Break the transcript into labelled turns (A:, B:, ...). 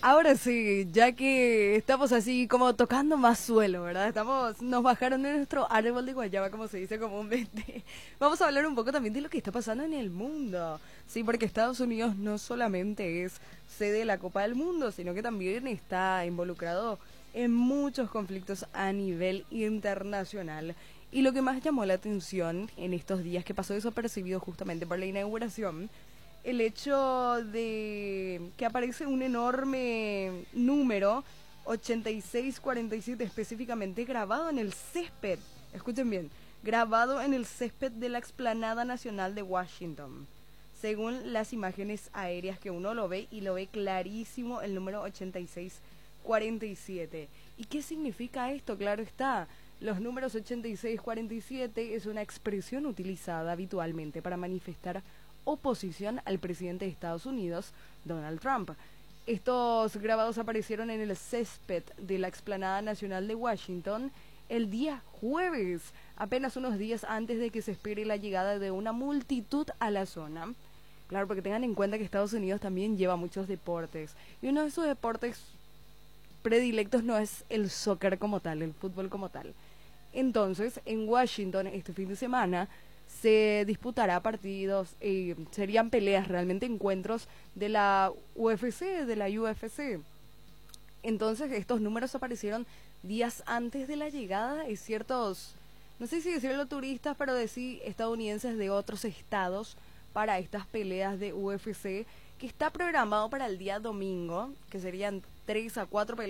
A: Ahora sí, ya que estamos así como tocando más suelo, ¿verdad? Nos bajaron de nuestro árbol de guayaba, como se dice comúnmente. Vamos a hablar un poco también de lo que está pasando en el mundo. Sí, porque Estados Unidos no solamente es sede de la Copa del Mundo, sino que también está involucrado en muchos conflictos a nivel internacional. Y lo que más llamó la atención en estos días, que pasó desapercibido justamente por la inauguración, el hecho de que aparece un enorme número, 8647 específicamente, grabado en el césped, escuchen bien, grabado en el césped de la Explanada Nacional de Washington. Según las imágenes aéreas que uno lo ve, y lo ve clarísimo el número 8647. ¿Y qué significa esto? Claro está. Los números 8647 es una expresión utilizada habitualmente para manifestar oposición al presidente de Estados Unidos, Donald Trump. Estos grabados aparecieron en el césped de la Explanada Nacional de Washington el día jueves, apenas unos días antes de que se espere la llegada de una multitud a la zona. Claro, porque tengan en cuenta que Estados Unidos también lleva muchos deportes, y uno de sus deportes predilectos no es el soccer como tal, el fútbol como tal. Entonces, en Washington este fin de semana se disputará partidos, serían peleas, realmente encuentros de la UFC. Entonces, estos números aparecieron días antes de la llegada de ciertos, no sé si decirlo turistas, pero decir estadounidenses de otros estados para estas peleas de UFC, que está programado para el día domingo, que serían 3 a 4 peleas